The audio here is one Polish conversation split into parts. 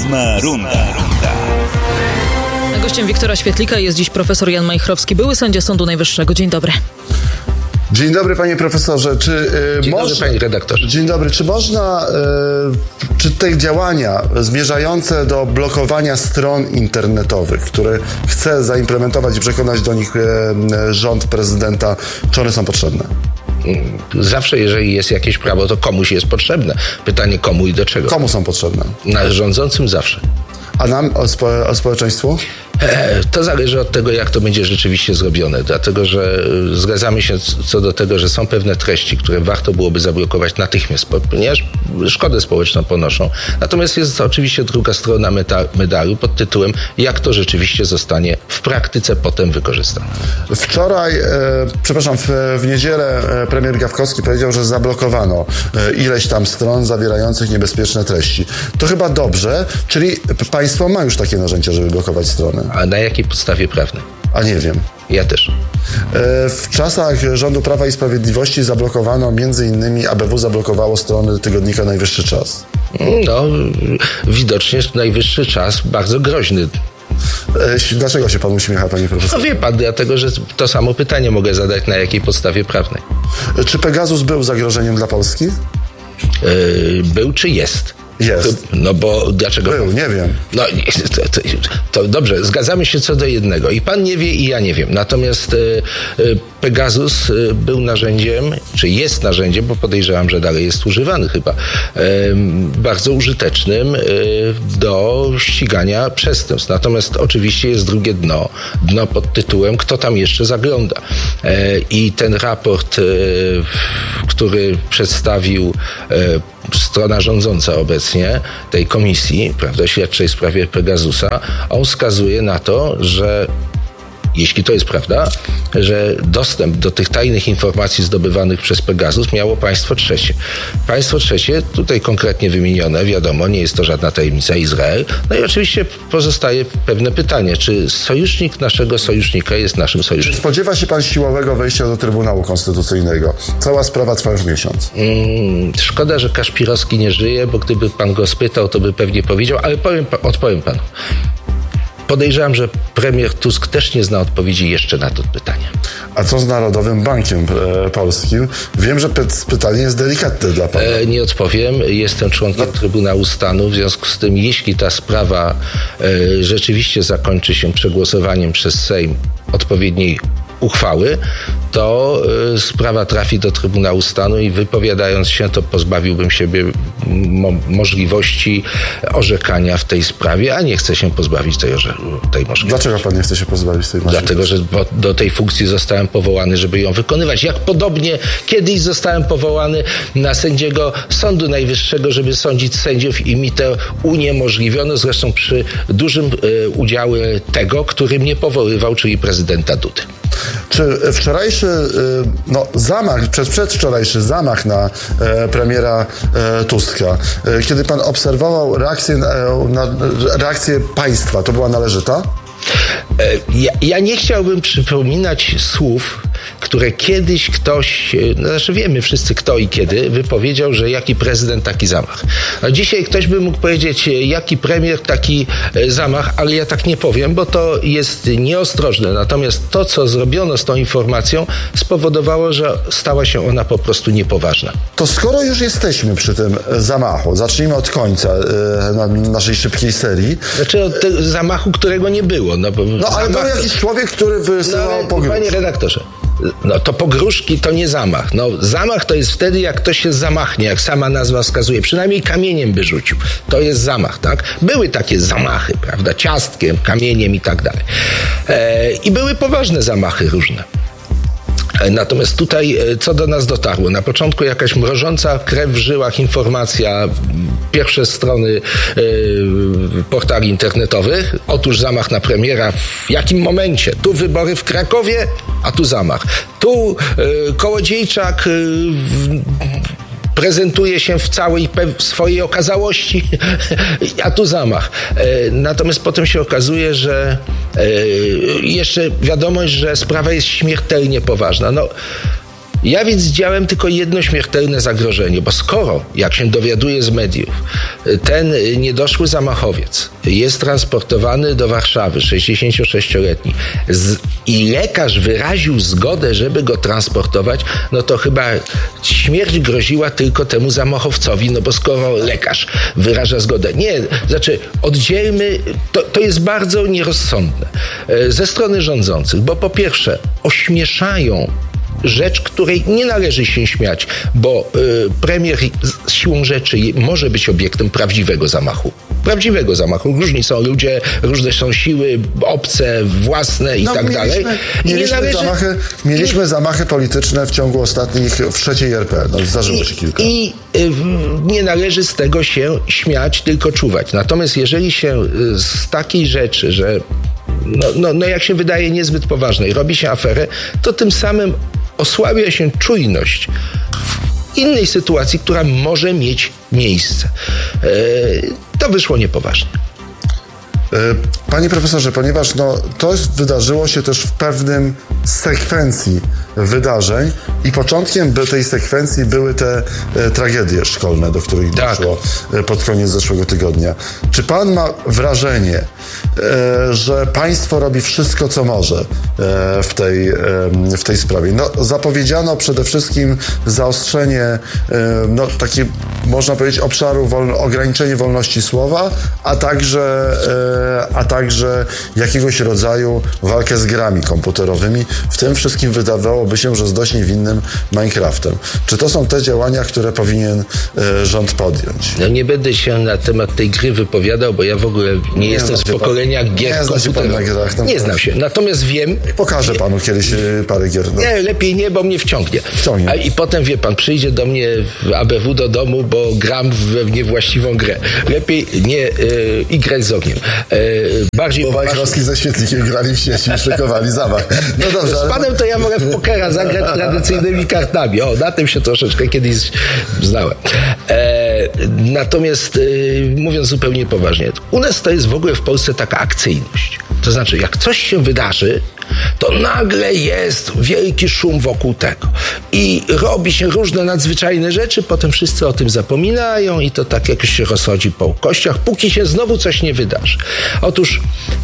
Siódma runda. Gościem Wiktora Świetlika jest dziś profesor Jan Majchrowski, były sędzia Sądu Najwyższego. Dzień dobry. Dzień dobry, panie profesorze. Dzień dobry, panie redaktorze. Dzień dobry. Czy można, czy te działania zmierzające do blokowania stron internetowych, które chce zaimplementować i przekonać do nich rząd prezydenta, czy one są potrzebne? Zawsze, jeżeli jest jakieś prawo, to komuś jest potrzebne. Pytanie komu i do czego? Komu są potrzebne? Rządzącym zawsze. A nam, o społeczeństwu? To zależy od tego, jak to będzie rzeczywiście zrobione, dlatego że zgadzamy się co do tego, że są pewne treści, które warto byłoby zablokować natychmiast, ponieważ szkodę społeczną ponoszą. Natomiast jest oczywiście druga strona medalu pod tytułem, jak to rzeczywiście zostanie w praktyce potem wykorzystane. Wczoraj, w niedzielę premier Gawkowski powiedział, że zablokowano ileś tam stron zawierających niebezpieczne treści. To chyba dobrze, czyli państwo ma już takie narzędzia, żeby blokować strony. A na jakiej podstawie prawnej? A nie wiem. Ja też. W czasach rządu Prawa i Sprawiedliwości zablokowano m.in. ABW zablokowało strony tygodnika Najwyższy Czas. No, widocznie Najwyższy Czas bardzo groźny. Dlaczego się pan uśmiecha, panie profesorze? No wie pan, dlatego że to samo pytanie mogę zadać, na jakiej podstawie prawnej. Czy Pegasus był zagrożeniem dla Polski? Był czy jest? Jest. No bo dlaczego? Był, nie wiem. No to dobrze, zgadzamy się co do jednego. I pan nie wie, i ja nie wiem. Natomiast Pegasus był narzędziem, czy jest narzędziem, bo podejrzewam, że dalej jest używany chyba, bardzo użytecznym do ścigania przestępstw. Natomiast oczywiście jest drugie dno pod tytułem, kto tam jeszcze zagląda. I ten raport, który przedstawił strona rządząca obecnie tej komisji, prawda, śledczej w sprawie Pegasusa, on wskazuje na to, że jeśli to jest prawda, że dostęp do tych tajnych informacji zdobywanych przez Pegasus miało państwo trzecie. Państwo trzecie, tutaj konkretnie wymienione, wiadomo, nie jest to żadna tajemnica, Izrael. No i oczywiście pozostaje pewne pytanie, czy sojusznik naszego sojusznika jest naszym sojusznikiem. Czy spodziewa się pan siłowego wejścia do Trybunału Konstytucyjnego? Cała sprawa trwa już miesiąc. Szkoda, że Kaszpirowski nie żyje, bo gdyby pan go spytał, to by pewnie powiedział, ale odpowiem panu. Podejrzewam, że premier Tusk też nie zna odpowiedzi jeszcze na to pytanie. A co z Narodowym Bankiem Polskim? Wiem, że pytanie jest delikatne dla pana. Nie odpowiem. Jestem członkiem Trybunału Stanu. W związku z tym, jeśli ta sprawa rzeczywiście zakończy się przegłosowaniem przez Sejm odpowiedniej uchwały, to sprawa trafi do Trybunału Stanu i wypowiadając się, to pozbawiłbym siebie możliwości orzekania w tej sprawie, a nie chcę się pozbawić tej możliwości. Dlaczego pan nie chce się pozbawić tej możliwości? Dlatego, że do tej funkcji zostałem powołany, żeby ją wykonywać. Jak podobnie kiedyś zostałem powołany na sędziego Sądu Najwyższego, żeby sądzić sędziów i mi to uniemożliwiono, zresztą przy dużym udziale tego, który mnie powoływał, czyli prezydenta Dudy. Czy wczorajszy przedwczorajszy zamach na premiera Tuska, kiedy pan obserwował reakcję państwa, to była należyta? Ja nie chciałbym przypominać słów, które kiedyś ktoś, wiemy wszyscy kto i kiedy, wypowiedział, że jaki prezydent, taki zamach. A dzisiaj ktoś by mógł powiedzieć, jaki premier, taki zamach, ale ja tak nie powiem, bo to jest nieostrożne. Natomiast to, co zrobiono z tą informacją, spowodowało, że stała się ona po prostu niepoważna. To skoro już jesteśmy przy tym zamachu, zacznijmy od końca naszej szybkiej serii. Znaczy od tego zamachu, którego nie było. Ale był jakiś człowiek, który wysyłał pogróżki. Panie redaktorze, to pogróżki to nie zamach. Zamach to jest wtedy, jak ktoś się zamachnie, jak sama nazwa wskazuje. Przynajmniej kamieniem by rzucił. To jest zamach, tak? Były takie zamachy, prawda? Ciastkiem, kamieniem i tak dalej. I były poważne zamachy różne. Natomiast tutaj, co do nas dotarło? Na początku jakaś mrożąca krew w żyłach informacja, pierwsze strony portali internetowych. Otóż zamach na premiera w jakim momencie? Tu wybory w Krakowie, a tu zamach. Tu Kołodziejczak prezentuje się w całej swojej okazałości, a tu zamach. Natomiast potem się okazuje, że jeszcze wiadomość, że sprawa jest śmiertelnie poważna. Ja widziałem tylko jedno śmiertelne zagrożenie, bo skoro, jak się dowiaduję z mediów, ten niedoszły zamachowiec jest transportowany do Warszawy, 66-letni, i lekarz wyraził zgodę, żeby go transportować, no to chyba śmierć groziła tylko temu zamachowcowi, no bo skoro lekarz wyraża zgodę. Nie, znaczy oddzielmy, to jest bardzo nierozsądne ze strony rządzących, bo po pierwsze ośmieszają rzecz, której nie należy się śmiać, bo premier z siłą rzeczy może być obiektem prawdziwego zamachu. Prawdziwego zamachu. Różni są ludzie, różne są siły obce, własne i tak dalej. Mieliśmy zamachy polityczne w ciągu ostatnich, w III RP. No, zdarzyło się kilka. I nie należy z tego się śmiać, tylko czuwać. Natomiast jeżeli się z takiej rzeczy, że no jak się wydaje niezbyt poważnej, robi się aferę, to tym samym osłabia się czujność w innej sytuacji, która może mieć miejsce. To wyszło niepoważnie. Panie profesorze, ponieważ to wydarzyło się też w pewnym sekwencji wydarzeń i początkiem tej sekwencji były te tragedie szkolne, do których doszło pod koniec zeszłego tygodnia. Czy pan ma wrażenie, że państwo robi wszystko, co może w tej sprawie? Zapowiedziano przede wszystkim zaostrzenie, takie można powiedzieć obszaru ograniczenie wolności słowa, a także jakiegoś rodzaju walkę z grami komputerowymi. W tym wszystkim wydawałoby się, że z dość niewinnym Minecraftem. Czy to są te działania, które powinien rząd podjąć? No nie będę się na temat tej gry wypowiadał, bo ja w ogóle nie jestem z pokolenia gier komputerowych. Nie znam się. Natomiast wiem... Pokażę panu kiedyś parę gier. Nie, lepiej nie, bo mnie wciągnie. I potem, wie pan, przyjdzie do mnie w ABW do domu, bo gram w niewłaściwą grę. Lepiej nie igrać z ogniem. Bo Majchrowski ze Świetlikiem grali w sieci i szykowali zamach. No dobrze, z panem to ja mogę w pokera zagrać tradycyjnymi kartami. Na tym się troszeczkę kiedyś znałem. Natomiast mówiąc zupełnie poważnie, u nas to jest w ogóle w Polsce taka akcyjność. To znaczy, jak coś się wydarzy, to nagle jest wielki szum wokół tego. I robi się różne nadzwyczajne rzeczy, potem wszyscy o tym zapominają i to tak jakoś się rozchodzi po kościach, póki się znowu coś nie wydarzy. Otóż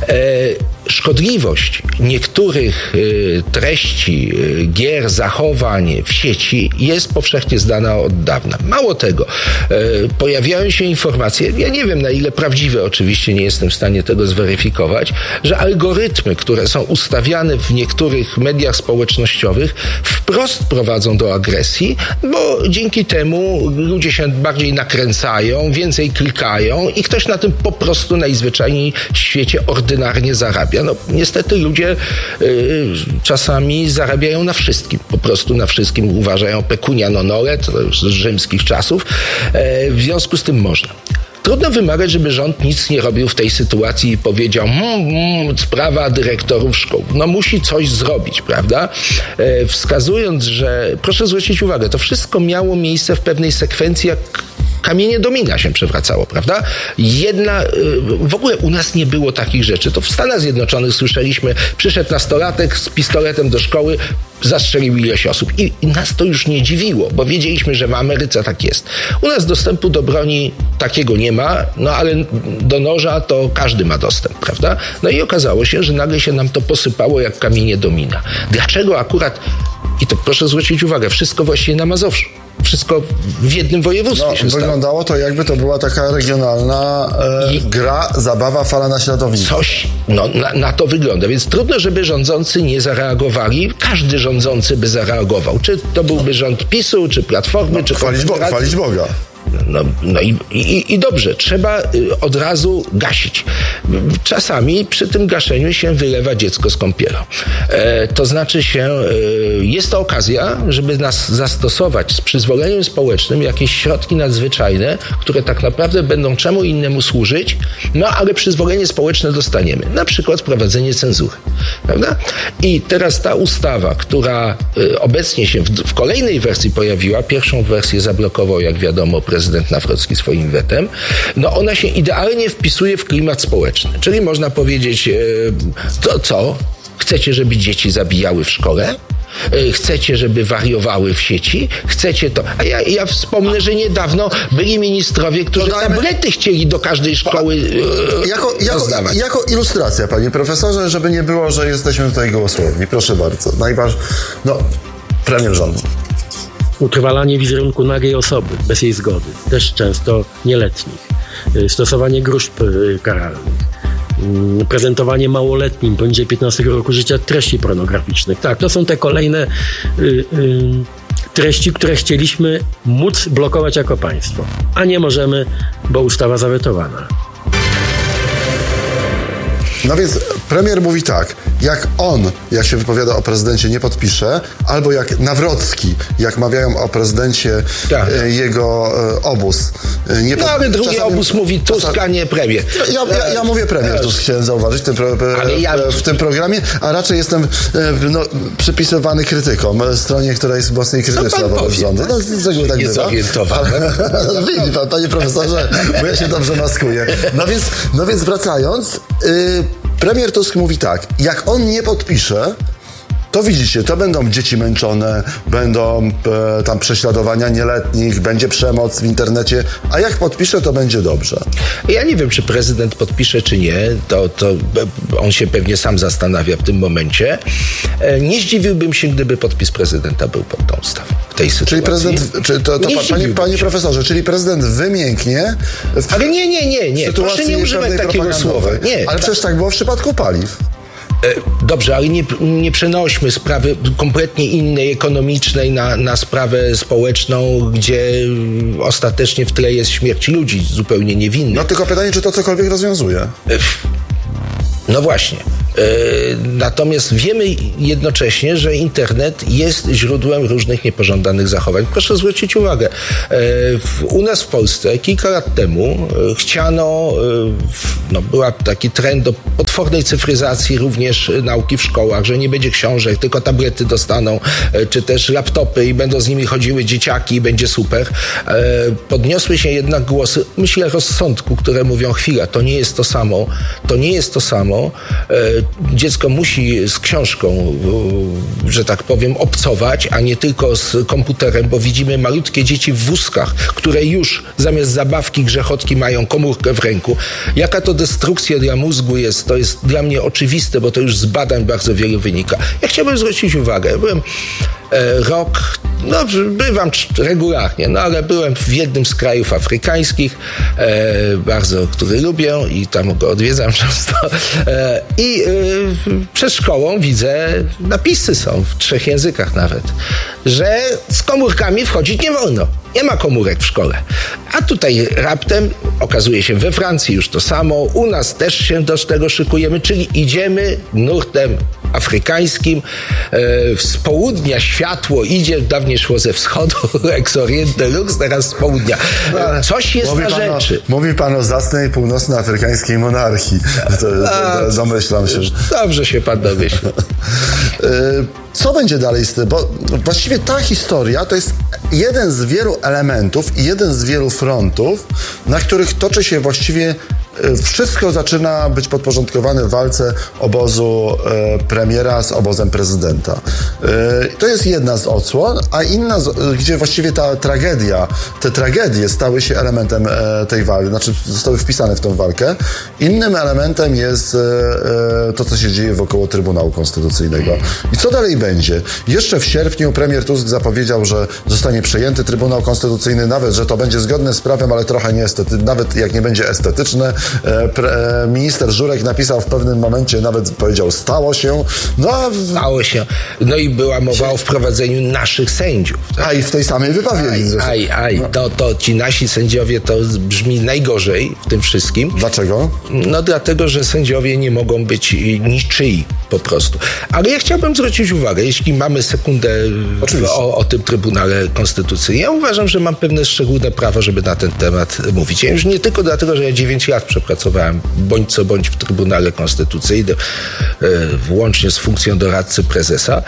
szkodliwość niektórych treści, gier, zachowań w sieci jest powszechnie znana od dawna. Mało tego, pojawiają się informacje, ja nie wiem na ile prawdziwe, oczywiście nie jestem w stanie tego zweryfikować, że algorytmy, które są ustawiane w niektórych mediach społecznościowych, wprost prowadzą do agresji, bo dzięki temu ludzie się bardziej nakręcają, więcej klikają i ktoś na tym po prostu najzwyczajniej w świecie ordynarnie zarabia. Niestety ludzie czasami zarabiają na wszystkim. Po prostu na wszystkim uważają pecunia non olet, to już z rzymskich czasów. W związku z tym można. Trudno wymagać, żeby rząd nic nie robił w tej sytuacji i powiedział sprawa dyrektorów szkół. Musi coś zrobić, prawda? Wskazując, że, proszę zwrócić uwagę, to wszystko miało miejsce w pewnej sekwencji, jak kamienie domina się przewracało, prawda? W ogóle u nas nie było takich rzeczy. To w Stanach Zjednoczonych słyszeliśmy, przyszedł nastolatek z pistoletem do szkoły, zastrzelił ileś osób. I nas to już nie dziwiło, bo wiedzieliśmy, że w Ameryce tak jest. U nas dostępu do broni takiego nie ma, ale do noża to każdy ma dostęp, prawda? I okazało się, że nagle się nam to posypało jak kamienie domina. Dlaczego akurat, i to proszę zwrócić uwagę, wszystko właściwie na Mazowszu. Wszystko w jednym województwie się stało. Wyglądało to, jakby to była taka regionalna gra, zabawa, fala naśladownicza. Coś na to wygląda, więc trudno, żeby rządzący nie zareagowali. Każdy rządzący by zareagował. Czy to byłby rząd PiS-u, czy Platformy, czy Konfederacji. Chwalić Boga. I dobrze, trzeba od razu gasić. Czasami przy tym gaszeniu się wylewa dziecko z kąpielą. To znaczy jest to okazja, żeby nas zastosować z przyzwoleniem społecznym jakieś środki nadzwyczajne, które tak naprawdę będą czemu innemu służyć, ale przyzwolenie społeczne dostaniemy. Na przykład wprowadzenie cenzury. Prawda? I teraz ta ustawa, która obecnie się w kolejnej wersji pojawiła, pierwszą wersję zablokował, jak wiadomo, prezydent Nawrocki swoim wetem, ona się idealnie wpisuje w klimat społeczny. Czyli można powiedzieć, to co? Chcecie, żeby dzieci zabijały w szkole? Chcecie, żeby wariowały w sieci? Chcecie to? A ja wspomnę, że niedawno byli ministrowie, którzy tablety chcieli do każdej szkoły rozdawać. Jako ilustracja, panie profesorze, żeby nie było, że jesteśmy tutaj gołosłowni. Proszę bardzo. Premier rządu. Utrwalanie wizerunku nagiej osoby bez jej zgody, też często nieletnich. Stosowanie gróźb karalnych. Prezentowanie małoletnim poniżej 15 roku życia treści pornograficznych. Tak, to są te kolejne treści, które chcieliśmy móc blokować jako państwo. A nie możemy, bo ustawa zawetowana. No więc premier mówi tak, jak się wypowiada o prezydencie, nie podpisze, albo jak Nawrocki, jak mawiają o prezydencie jego obóz. Ale drugi obóz mówi Tusk, a nie premier. Ja mówię premier Tusk, chciałem zauważyć w tym programie, a raczej jestem przypisywany krytykom, stronie, która jest mocniej krytyczna wobec rządu. Tak jest zorientowany. Widzi pan, panie profesorze, bo ja się dobrze maskuję. No więc wracając, premier Tusk mówi tak, jak on nie podpisze, to widzicie, to będą dzieci męczone, będą tam prześladowania nieletnich, będzie przemoc w internecie, a jak podpisze, to będzie dobrze. Ja nie wiem, czy prezydent podpisze, czy nie, to on się pewnie sam zastanawia w tym momencie. Nie zdziwiłbym się, gdyby podpis prezydenta był pod tą ustawą w tej sytuacji. Panie profesorze, czyli prezydent wymięknie ale nie, proszę nie używać takiego słowa. Nie, ale przecież tak było w przypadku paliw. Dobrze, ale nie przenośmy sprawy kompletnie innej, ekonomicznej na sprawę społeczną, gdzie ostatecznie w tle jest śmierć ludzi zupełnie niewinnych. No tylko pytanie, czy to cokolwiek rozwiązuje? No właśnie. Natomiast wiemy jednocześnie, że internet jest źródłem różnych niepożądanych zachowań. Proszę zwrócić uwagę, u nas w Polsce kilka lat temu chciano, była taki trend do potwornej cyfryzacji również nauki w szkołach, że nie będzie książek, tylko tablety dostaną, czy też laptopy i będą z nimi chodziły dzieciaki i będzie super. Podniosły się jednak głosy, myślę, rozsądku, które mówią, chwila, to nie jest to samo. Dziecko musi z książką, że tak powiem, obcować, a nie tylko z komputerem, bo widzimy malutkie dzieci w wózkach, które już zamiast zabawki, grzechotki mają komórkę w ręku. Jaka to destrukcja dla mózgu jest, to jest dla mnie oczywiste, bo to już z badań bardzo wiele wynika. Ja chciałbym zwrócić uwagę, byłem rok, bywam regularnie, ale byłem w jednym z krajów afrykańskich, bardzo, który lubię i tam go odwiedzam często. I przed szkołą widzę, napisy są w 3 językach nawet, że z komórkami wchodzić nie wolno. Nie ma komórek w szkole. A tutaj raptem okazuje się we Francji już to samo, u nas też się do tego szykujemy, czyli idziemy nurtem afrykańskim. Z południa światło idzie, dawniej szło ze wschodu, ex oriente lux, teraz z południa. Coś jest na rzeczy. Mówi pan o zacnej północnoafrykańskiej monarchii. Domyślam się. Dobrze się pan domyśla. Co będzie dalej z tym? Bo właściwie ta historia to jest jeden z wielu elementów i jeden z wielu frontów, na których toczy się właściwie wszystko zaczyna być podporządkowane w walce obozu premiera z obozem prezydenta. To jest jedna z odsłon, a inna, gdzie właściwie te tragedie stały się elementem tej walki, znaczy zostały wpisane w tę walkę. Innym elementem jest to, co się dzieje wokoło Trybunału Konstytucyjnego. I co dalej będzie? Jeszcze w sierpniu premier Tusk zapowiedział, że zostanie przejęty Trybunał Konstytucyjny, nawet, że to będzie zgodne z prawem, ale trochę nieestetyczne, nawet jak nie będzie estetyczne. Minister Żurek napisał w pewnym momencie, nawet powiedział, stało się. Stało się. No i była mowa o wprowadzeniu naszych sędziów. Tak? A i w tej samej wypowiedzi. To ci nasi sędziowie, to brzmi najgorzej w tym wszystkim. Dlaczego? Dlatego, że sędziowie nie mogą być niczyi po prostu. Ale ja chciałbym zwrócić uwagę, jeśli mamy sekundę o tym Trybunale Konstytucyjnym. Ja uważam, że mam pewne szczególne prawo, żeby na ten temat mówić. Ja już nie tylko dlatego, że ja 9 lat przepracowałem bądź co bądź w Trybunale Konstytucyjnym, włącznie z funkcją doradcy prezesa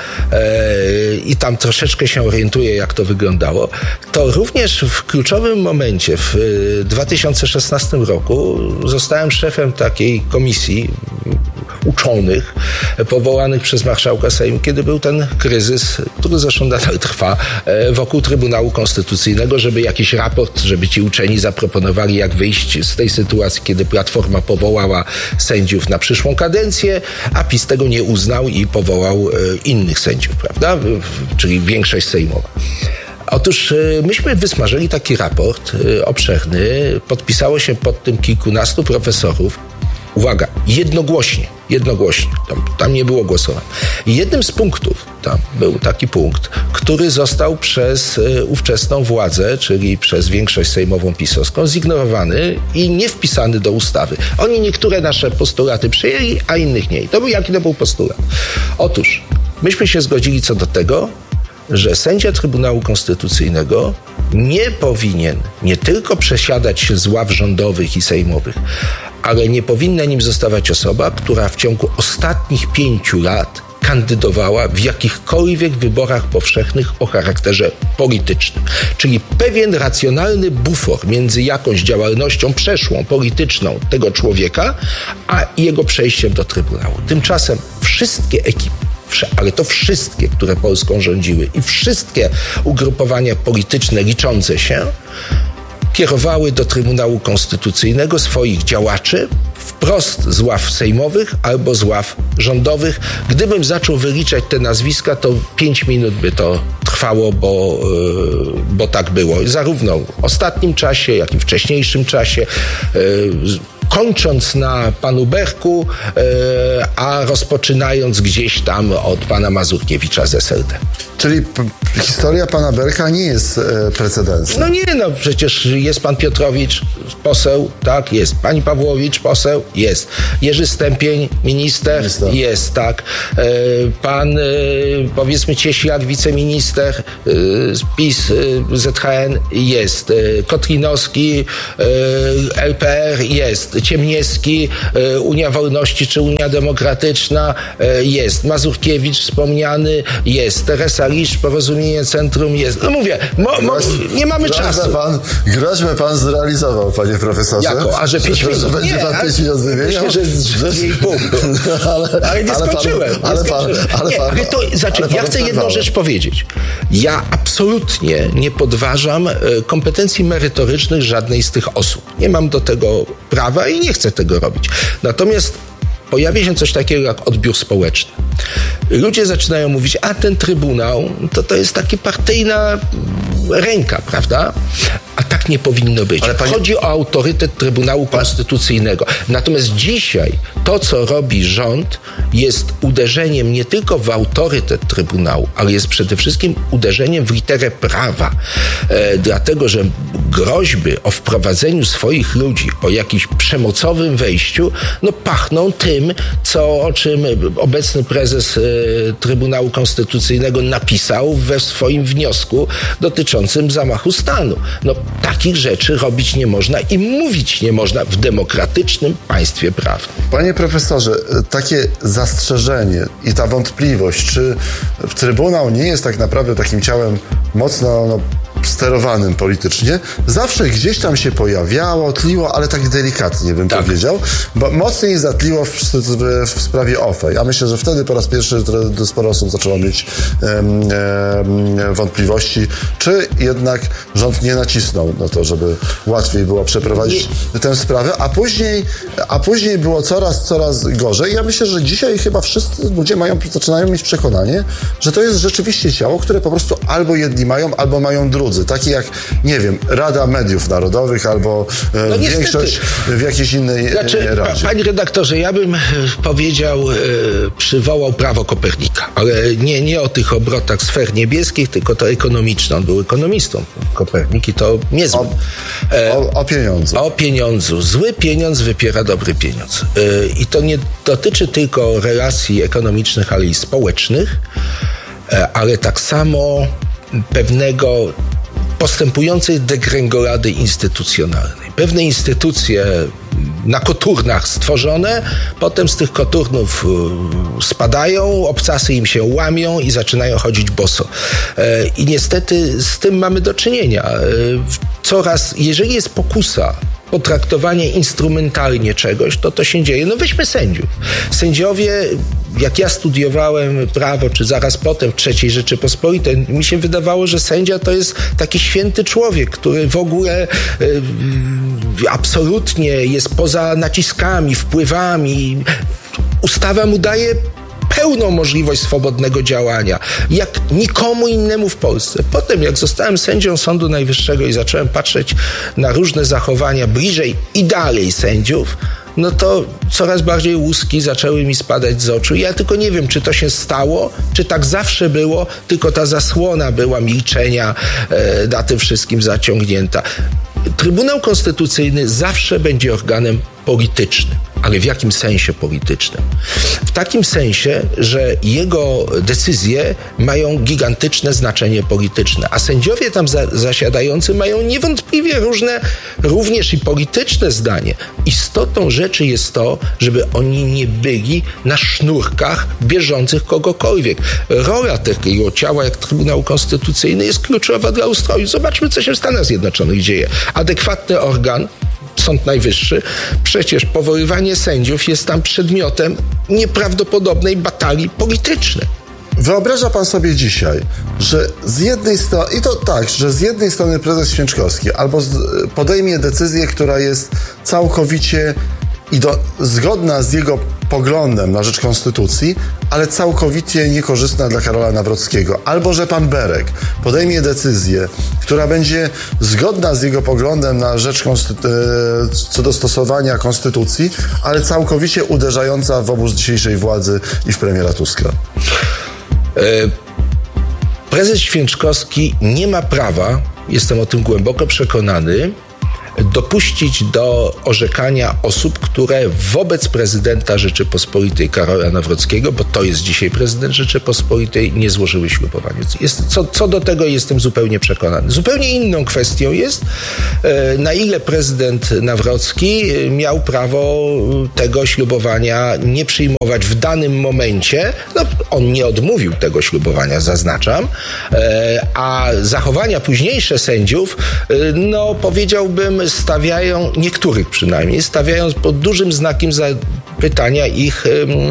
i tam troszeczkę się orientuję, jak to wyglądało, to również w kluczowym momencie w 2016 roku zostałem szefem takiej komisji uczonych powołanych przez marszałka Sejmu, kiedy był ten kryzys, który zresztą nadal trwa, wokół Trybunału Konstytucyjnego, żeby jakiś raport, żeby ci uczeni zaproponowali, jak wyjść z tej sytuacji, kiedy Platforma powołała sędziów na przyszłą kadencję, a PiS tego nie uznał i powołał innych sędziów, prawda? Czyli większość sejmowa. Otóż myśmy wysmażyli taki raport obszerny, podpisało się pod tym kilkunastu profesorów. Uwaga, jednogłośnie, tam nie było głosowań. I jednym z punktów, tam był taki punkt, który został przez ówczesną władzę, czyli przez większość sejmową pisowską, zignorowany i nie wpisany do ustawy. Oni niektóre nasze postulaty przyjęli, a innych nie. Jaki to był postulat? Otóż myśmy się zgodzili co do tego, że sędzia Trybunału Konstytucyjnego nie powinien nie tylko przesiadać się z ław rządowych i sejmowych, ale nie powinna nim zostawać osoba, która w ciągu ostatnich 5 lat kandydowała w jakichkolwiek wyborach powszechnych o charakterze politycznym. Czyli pewien racjonalny bufor między jakąś działalnością przeszłą, polityczną tego człowieka, a jego przejściem do Trybunału. Tymczasem wszystkie ekipy, ale to wszystkie, które Polską rządziły i wszystkie ugrupowania polityczne liczące się, kierowały do Trybunału Konstytucyjnego swoich działaczy wprost z ław sejmowych albo z ław rządowych. Gdybym zaczął wyliczać te nazwiska, to 5 minut by to trwało, bo tak było. Zarówno w ostatnim czasie, jak i w wcześniejszym czasie, kończąc na panu Berku, a rozpoczynając gdzieś tam od pana Mazurkiewicza z SLD. Czyli historia pana Berka nie jest precedensem. No nie, przecież jest pan Piotrowicz, poseł, tak, jest. Pani Pawłowicz, poseł, jest. Jerzy Stępień, minister, jest, tak. Pan, powiedzmy, Cieślak, wiceminister z PiS, ZHN, jest. Kotlinowski, LPR, jest. Ciemniewski, Unia Wolności czy Unia Demokratyczna, jest. Mazurkiewicz wspomniany, jest. Teresa Lisz, Porozumienie Centrum, jest. No mówię, nie mamy czasu. Groźbę pan zrealizował, panie profesorze. Jako? A że 5 minut? Że będzie pan 5 minut wymieniał? Myślę, że 2,5. Ale nie skończyłem. Ja chcę jedną rzecz powiedzieć. Ja absolutnie nie podważam kompetencji merytorycznych żadnej z tych osób. Nie mam do tego prawa i nie chcę tego robić. Natomiast pojawia się coś takiego jak odbiór społeczny. Ludzie zaczynają mówić, a ten Trybunał to jest taka partyjna ręka, prawda? A tak nie powinno być. Chodzi o autorytet Trybunału Konstytucyjnego. Natomiast dzisiaj to, co robi rząd, jest uderzeniem nie tylko w autorytet Trybunału, ale jest przede wszystkim uderzeniem w literę prawa. Dlatego, że groźby o wprowadzeniu swoich ludzi, o jakimś przemocowym wejściu, pachną tym, o czym obecny prezes Trybunału Konstytucyjnego napisał we swoim wniosku dotyczącym zamachu stanu. Takich rzeczy robić nie można i mówić nie można w demokratycznym państwie prawnym. Panie profesorze, takie zastrzeżenie i ta wątpliwość, czy Trybunał nie jest tak naprawdę takim ciałem mocno sterowanym politycznie, zawsze gdzieś tam się pojawiało, tliło, ale tak delikatnie bym powiedział, bo mocniej zatliło w sprawie OFE. Ja myślę, że wtedy po raz pierwszy sporo osób zaczęło mieć wątpliwości, czy jednak rząd nie nacisnął na to, żeby łatwiej było przeprowadzić tę sprawę, a później było coraz gorzej. Ja myślę, że dzisiaj chyba wszyscy ludzie zaczynają mieć przekonanie, że to jest rzeczywiście ciało, które po prostu albo jedni mają, albo mają drudzy. Taki jak, nie wiem, Rada Mediów Narodowych albo większość w jakiejś innej radzie. Panie redaktorze, ja bym przywołał prawo Kopernika, ale nie o tych obrotach sfer niebieskich, tylko to ekonomiczne. On był ekonomistą. Kopernik i to niezły. O pieniądzu. O pieniądzu. Zły pieniądz wypiera dobry pieniądz. I to nie dotyczy tylko relacji ekonomicznych, ale i społecznych, ale tak samo pewnego postępującej degrengolady instytucjonalnej. Pewne instytucje na koturnach stworzone, potem z tych koturnów spadają, obcasy im się łamią i zaczynają chodzić boso. I niestety z tym mamy do czynienia. Jeżeli jest pokusa potraktowanie instrumentalnie czegoś, to się dzieje. No weźmy sędziów. Sędziowie, jak ja studiowałem prawo, czy zaraz potem w III Rzeczypospolitej, mi się wydawało, że sędzia to jest taki święty człowiek, który w ogóle absolutnie jest poza naciskami, wpływami. Ustawa mu daje pełną możliwość swobodnego działania, jak nikomu innemu w Polsce. Potem, jak zostałem sędzią Sądu Najwyższego i zacząłem patrzeć na różne zachowania bliżej i dalej sędziów, no to coraz bardziej łuski zaczęły mi spadać z oczu. Ja tylko nie wiem, czy to się stało, czy tak zawsze było, tylko ta zasłona była milczenia na tym wszystkim zaciągnięta. Trybunał Konstytucyjny zawsze będzie organem politycznym. Ale w jakim sensie politycznym? W takim sensie, że jego decyzje mają gigantyczne znaczenie polityczne, a sędziowie tam zasiadający mają niewątpliwie różne, również i polityczne zdanie. Istotą rzeczy jest to, żeby oni nie byli na sznurkach bieżących kogokolwiek. Rola takiego ciała jak Trybunał Konstytucyjny jest kluczowa dla ustroju. Zobaczmy, co się w Stanach Zjednoczonych dzieje. Adekwatny organ, Sąd Najwyższy, przecież powoływanie sędziów jest tam przedmiotem nieprawdopodobnej batalii politycznej. Wyobraża pan sobie dzisiaj, że z jednej strony, i to tak, że z jednej strony prezes Święczkowski albo podejmie decyzję, która jest całkowicie zgodna z jego poglądem na rzecz konstytucji, ale całkowicie niekorzystna dla Karola Nawrockiego. Albo że pan Berek podejmie decyzję, która będzie zgodna z jego poglądem na rzecz co do stosowania konstytucji, ale całkowicie uderzająca w obóz dzisiejszej władzy i w premiera Tuska. Prezes Święczkowski nie ma prawa, jestem o tym głęboko przekonany, dopuścić do orzekania osób, które wobec prezydenta Rzeczypospolitej Karola Nawrockiego, bo to jest dzisiaj prezydent Rzeczypospolitej, nie złożyły ślubowania. Co do tego jestem zupełnie przekonany. Zupełnie inną kwestią jest, na ile prezydent Nawrocki miał prawo tego ślubowania nie przyjmować w danym momencie. No, on nie odmówił tego ślubowania, zaznaczam, a zachowania późniejsze sędziów, no powiedziałbym, stawiają, niektórych przynajmniej, stawiają pod dużym znakiem zapytania ich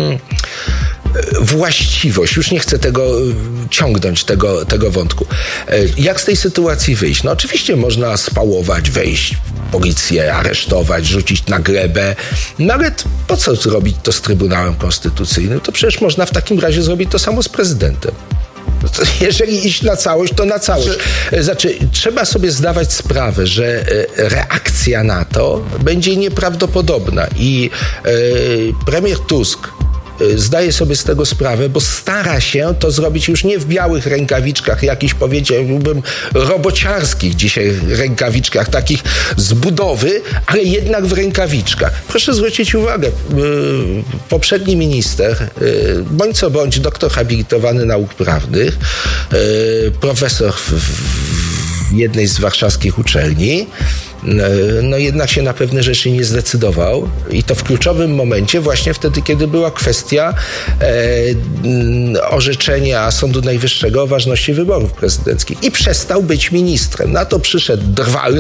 właściwość. Już nie chcę ciągnąć tego wątku. Jak z tej sytuacji wyjść? No oczywiście można spałować, wejść, policję aresztować, rzucić na glebę. Nawet po co zrobić to z Trybunałem Konstytucyjnym? To przecież można w takim razie zrobić to samo z prezydentem. Jeżeli iść na całość, to na całość. Znaczy, trzeba sobie zdawać sprawę, że reakcja na to będzie nieprawdopodobna i premier Tusk zdaje sobie z tego sprawę, bo stara się to zrobić już nie w białych rękawiczkach, jakichś powiedziałbym robociarskich dzisiaj rękawiczkach, takich z budowy, ale jednak w rękawiczkach. Proszę zwrócić uwagę, poprzedni minister, bądź co bądź doktor habilitowany nauk prawnych, profesor w jednej z warszawskich uczelni, no jednak się na pewne rzeczy nie zdecydował i to w kluczowym momencie, właśnie wtedy, kiedy była kwestia orzeczenia Sądu Najwyższego o ważności wyborów prezydenckich i przestał być ministrem. Na to przyszedł drwal,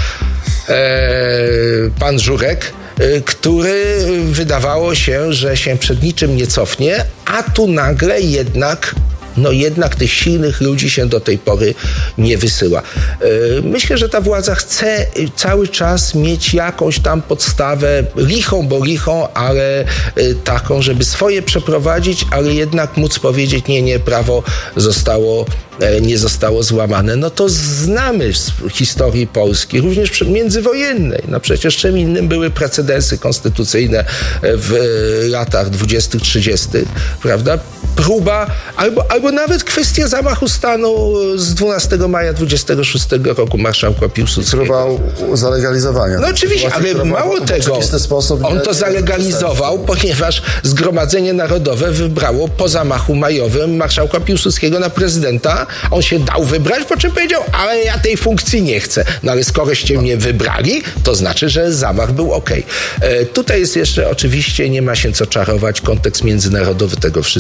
pan Żurek, który wydawało się, że się przed niczym nie cofnie, a tu nagle jednak tych silnych ludzi się do tej pory nie wysyła. Myślę, że ta władza chce cały czas mieć jakąś tam podstawę, lichą, ale taką, żeby swoje przeprowadzić, ale jednak móc powiedzieć, nie, prawo nie zostało złamane. No to znamy z historii Polski, również międzywojennej. No przecież czym innym były precedensy konstytucyjne w latach 20., 30., prawda? Próba, albo nawet kwestia zamachu stanu z 12 maja 26 roku marszałka Piłsudskiego. Próba zalegalizowania. No oczywiście, ale mało tego, on to zalegalizował, ponieważ Zgromadzenie Narodowe wybrało po zamachu majowym marszałka Piłsudskiego na prezydenta. On się dał wybrać, po czym powiedział, ale ja tej funkcji nie chcę. No ale skoroście mnie wybrali, to znaczy, że zamach był okej. Tutaj jest jeszcze oczywiście, nie ma się co czarować, kontekst międzynarodowy tego wszystkiego.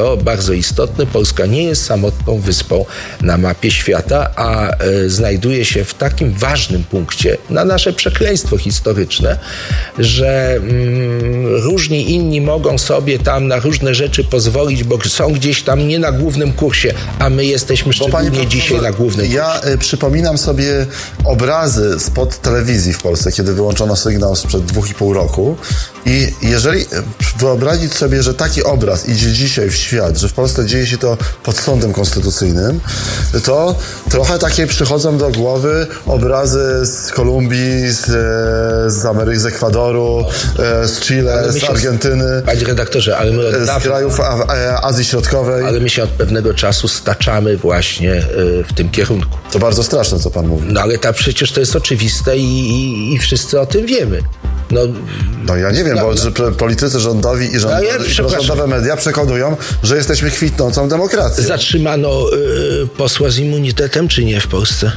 to bardzo istotne, Polska nie jest samotną wyspą na mapie świata, a znajduje się w takim ważnym punkcie na nasze przekleństwo historyczne, że różni inni mogą sobie tam na różne rzeczy pozwolić, bo są gdzieś tam nie na głównym kursie, a my jesteśmy szczególnie dzisiaj na głównym kursie. Ja przypominam sobie obrazy spod telewizji w Polsce, kiedy wyłączono sygnał sprzed 2,5 roku i jeżeli wyobrazić sobie, że taki obraz idzie dzisiaj w świat, że w Polsce dzieje się to pod sądem konstytucyjnym, to trochę takie przychodzą do głowy obrazy z Kolumbii, z Ameryki, z Ekwadoru, z Chile, z Argentyny. Panie redaktorze, ale my od z krajów Azji Środkowej. Ale my się od pewnego czasu staczamy właśnie w tym kierunku. To bardzo straszne, co pan mówi. No ale przecież to jest oczywiste i wszyscy o tym wiemy. No ja nie wiem, bo politycy rządowi i rządowe media przekonują, że jesteśmy kwitnącą demokracją. Zatrzymano posła z immunitetem, czy nie w Polsce?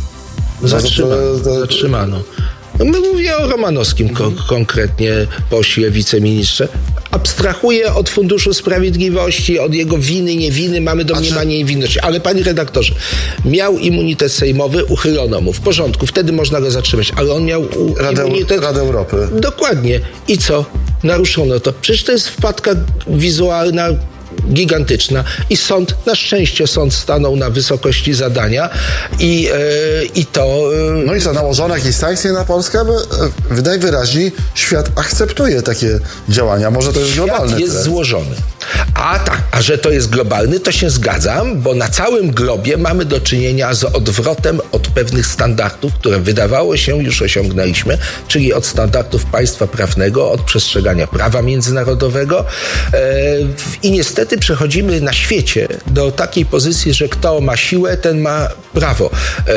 Zatrzymano. Mówię o Romanowskim konkretnie, pośle, wiceministrze. Abstrahuję od Funduszu Sprawiedliwości, od jego winy, niewiny, mamy domniemanie niewinności. Ale panie redaktorze, miał immunitet sejmowy, uchylono mu. W porządku, wtedy można go zatrzymać. Ale on miał immunitet... Radę Europy. Dokładnie. I co? Naruszono to. Przecież to jest wpadka wizualna, gigantyczna i na szczęście sąd stanął na wysokości zadania i to... No i co, nałożono jakieś sankcje na Polskę? Bo najwyraźniej świat akceptuje takie działania. Może to jest globalny trend. Jest złożony. A że to jest globalny, to się zgadzam, bo na całym globie mamy do czynienia z odwrotem od pewnych standardów, które wydawało się już osiągnęliśmy, czyli od standardów państwa prawnego, od przestrzegania prawa międzynarodowego i niestety przechodzimy na świecie do takiej pozycji, że kto ma siłę, ten ma prawo.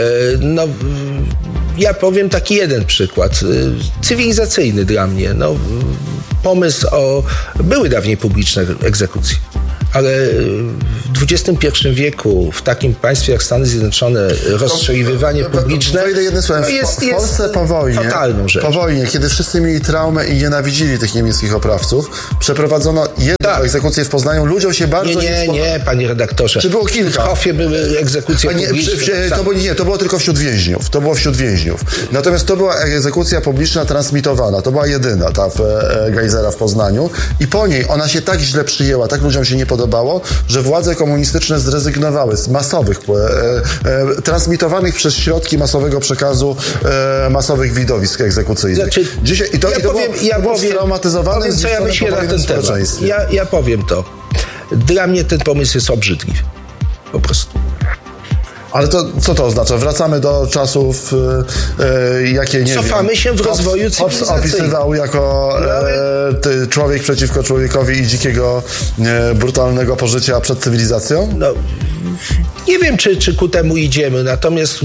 Ja powiem taki jeden przykład, cywilizacyjny dla mnie. Pomysł były dawniej publiczne egzekucje, ale w XXI wieku w takim państwie jak Stany Zjednoczone rozstrzeliwanie publiczne w Polsce po wojnie, kiedy wszyscy mieli traumę i nienawidzili tych niemieckich oprawców, przeprowadzono jedną egzekucję w Poznaniu. Ludziom się bardzo nie, panie redaktorze. Czy było kilka? W Hofie były egzekucje publiczne. To było tylko wśród więźniów. Natomiast to była egzekucja publiczna transmitowana. To była jedyna, ta Geisera w Poznaniu. I po niej ona się tak źle przyjęła, tak ludziom się nie podobało, że władze komunistyczne zrezygnowały z masowych, transmitowanych przez środki masowego przekazu masowych widowisk egzekucyjnych. Dzisiaj, to było straumatyzowane, co ja myślę na ten temat. Ja powiem to. Dla mnie ten pomysł jest obrzydliwy. Po prostu. Ale to co to oznacza? Wracamy do czasów, jakie nie Cofamy się w rozwoju cywilizacyjnym. Opisywał jako człowiek przeciwko człowiekowi i dzikiego, brutalnego pożycia przed cywilizacją? Nie wiem, czy ku temu idziemy, natomiast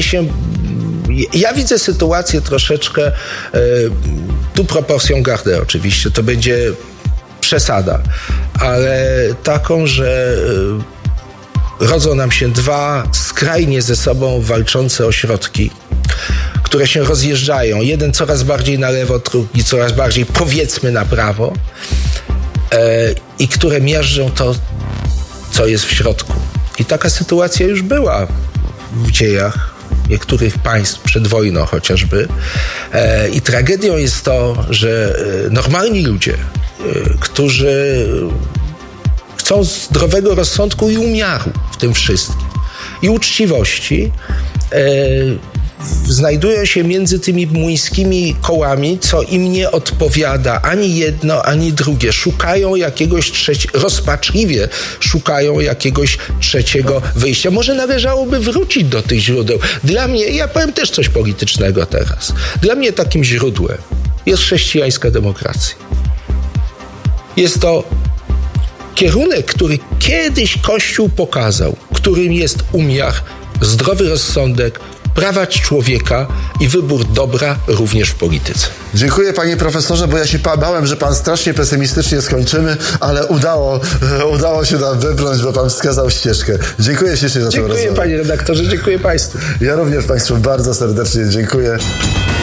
ja widzę sytuację troszeczkę tu proporcją gardę oczywiście, to będzie przesada, ale taką, że rodzą nam się dwa skrajnie ze sobą walczące ośrodki, które się rozjeżdżają. Jeden coraz bardziej na lewo, drugi coraz bardziej, powiedzmy, na prawo i które miażdżą to, co jest w środku. I taka sytuacja już była w dziejach niektórych państw przed wojną chociażby. I tragedią jest to, że normalni ludzie, którzy chcą zdrowego rozsądku i umiaru w tym wszystkim i uczciwości, znajdują się między tymi młyńskimi kołami, co im nie odpowiada ani jedno, ani drugie. Szukają jakiegoś rozpaczliwie szukają jakiegoś trzeciego wyjścia. Może należałoby wrócić do tych źródeł. Dla mnie, ja powiem też coś politycznego teraz, dla mnie takim źródłem jest chrześcijańska demokracja. Jest to kierunek, który kiedyś Kościół pokazał, którym jest umiar, zdrowy rozsądek, prawa człowieka i wybór dobra również w polityce. Dziękuję panie profesorze, bo ja się bałem, że pan strasznie pesymistycznie skończymy, ale udało się nam wybrnąć, bo pan wskazał ścieżkę. Dziękuję ślicznie za tę rozmowę. Dziękuję panie redaktorze, dziękuję państwu. Ja również państwu bardzo serdecznie dziękuję.